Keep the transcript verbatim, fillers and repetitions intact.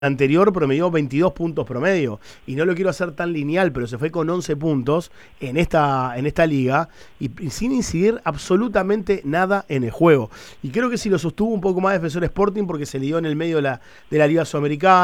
anterior promedió veintidós puntos promedio, y no lo quiero hacer tan lineal, pero se fue con once puntos en esta, en esta liga, y, y sin incidir absolutamente nada en el juego. Y creo que si lo sostuvo un poco más Defensor Sporting, porque se lidió en el medio de la, de la Liga Sudamericana,